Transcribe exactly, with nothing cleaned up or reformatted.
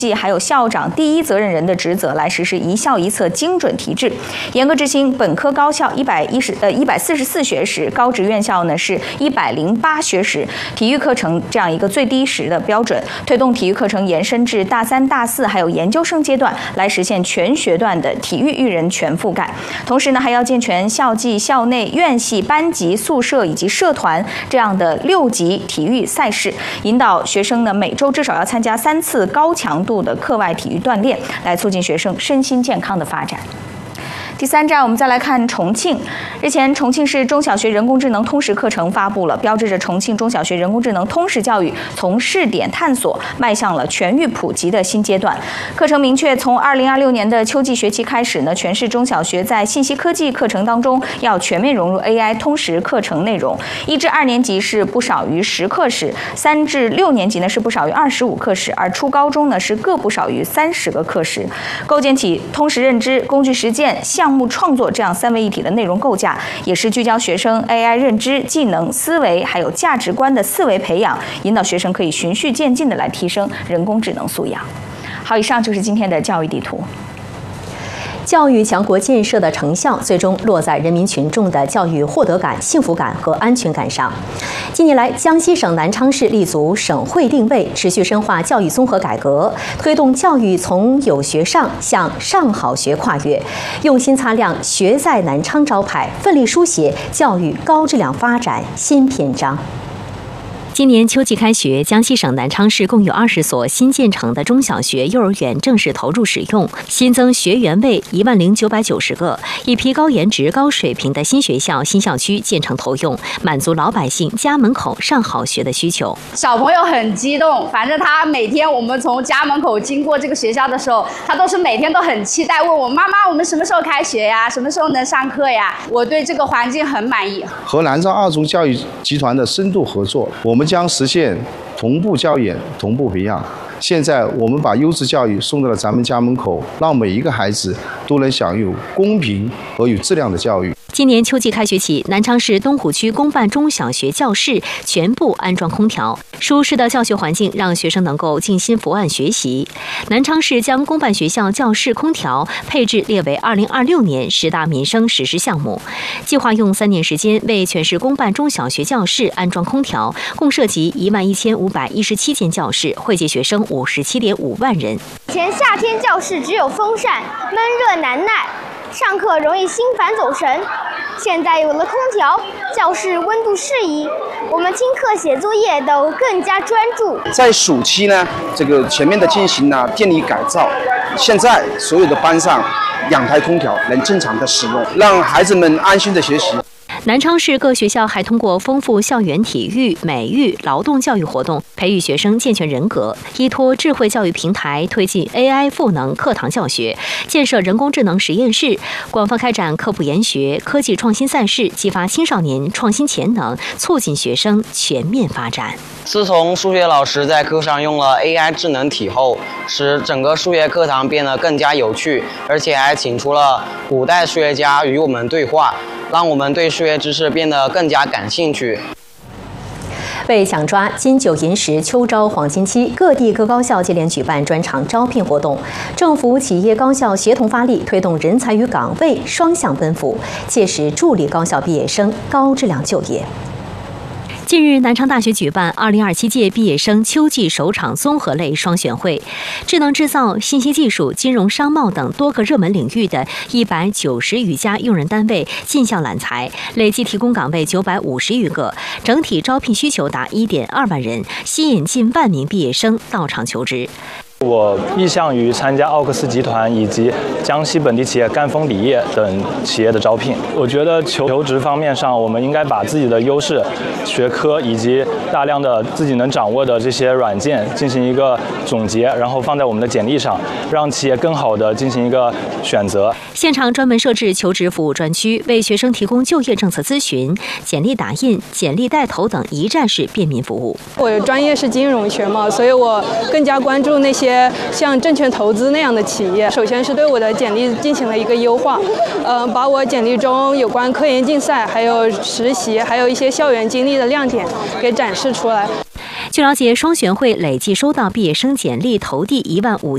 还有校长第一责任人的职责来实施一校一策精准提质，严格执行本科高校一百一十呃一百四十四学时，高职院校呢是一百零八学时体育课程这样一个最低时的标准，推动体育课程延伸至大三、大四还有研究生阶段，来实现全学段的体育育人全覆盖。同时呢，还要健全校际、校内、院系、班级、宿舍以及社团这样的六级体育赛事，引导学生呢每周至少要参加三次高强度的课外体育锻炼，来促进学生身心健康的发展。第三站，我们再来看重庆。日前，重庆市中小学人工智能通识课程发布了，标志着重庆中小学人工智能通识教育从试点探索迈向了全域普及的新阶段。课程明确，从二零二六年的秋季学期开始呢，全市中小学在信息科技课程当中要全面融入 A I 通识课程内容。一至二年级是不少于十课时，三至六年级呢是不少于二十五课时，而初高中呢是各不少于三十个课时，构建起通识认知、工具实践、项目创作这样三位一体的内容构架，也是聚焦学生 A I 认知、技能、思维还有价值观的思维培养，引导学生可以循序渐进的来提升人工智能素养。好，以上就是今天的教育地图。 教育强国建设的成效，最终落在人民群众的教育获得感、幸福感和安全感上。近年来，江西省南昌市立足省会定位，持续深化教育综合改革，推动教育从有学上向上好学跨越，用心擦亮“学在南昌”招牌，奋力书写教育高质量发展新篇章。今年秋季开学，江西省南昌市共有二十所新建成的中小学、幼儿园正式投入使用，新增学员位一万零九百九十个，一批高颜值、高水平的新学校、新校区建成投用，满足老百姓家门口上好学的需求。 小朋友很激动，反正他每天我们从家门口经过这个学校的时候，他都是每天都很期待，问我妈妈我们什么时候开学呀，什么时候能上课呀。我对这个环境很满意。 和南昌二中教育集团的深度合作，我们将实现同步教研、同步培养。现在我们把优质教育送到了咱们家门口，让每一个孩子都能享有公平和有质量的教育。 今年秋季开学起，南昌市东湖区公办中小学教室全部安装空调，舒适的教学环境让学生能够静心伏案学习。南昌市将公办学校教室空调配置列为二零二六年十大民生实施项目，计划用三年时间为全市公办中小学教室安装空调，共涉及一万一千五百一十七间教室，惠及学生五十七点五万人。 以前夏天教室只有风扇，闷热难耐，上课容易心烦走神。现在有了空调，教室温度适宜，我们听课写作业都更加专注。 在暑期呢，这个全面的进行了电力改造，现在所有的班上两台空调能正常的使用，让孩子们安心的学习。 南昌市各学校还通过丰富校园体育、美育、劳动教育活动，培育学生健全人格，依托智慧教育平台，推进 A I 赋能课堂教学，建设人工智能实验室，广泛开展科普研学、科技创新赛事，激发青少年创新潜能，促进学生全面发展。 自从数学老师在课上用了 A I 智能体后，使整个数学课堂变得更加有趣，而且还请出了古代数学家与我们对话，让我们对数学知识变得更加感兴趣。 为抢抓金九银十秋招黄金期，各地各高校接连举办专场招聘活动，政府、企业、高校协同发力，推动人才与岗位双向奔赴，切实助力高校毕业生高质量就业。近日，南昌大学举办二零二七届毕业生秋季首场综合类双选会，智能制造、信息技术、金融商贸等多个热门领域的一百九十余家用人单位进校揽才，累计提供岗位九百五十余个，整体招聘需求达一点二万人，吸引近万名毕业生到场求职。 我意向于参加奥克斯集团以及江西本地企业赣锋锂业等企业的招聘。我觉得求职方面上，我们应该把自己的优势、学科以及大量的自己能掌握的这些软件进行一个总结，然后放在我们的简历上，让企业更好的进行一个选择。 现场专门设置求职服务专区，为学生提供就业政策咨询、简历打印、简历带投等一站式便民服务。 我的专业是金融学嘛，所以我更加关注那些像证券投资那样的企业。首先是对我的简历进行了一个优化，呃，把我简历中有关科研竞赛、还有实习、还有一些校园经历的亮点给展示出来。 据了解，双选会累计收到毕业生简历投递一万五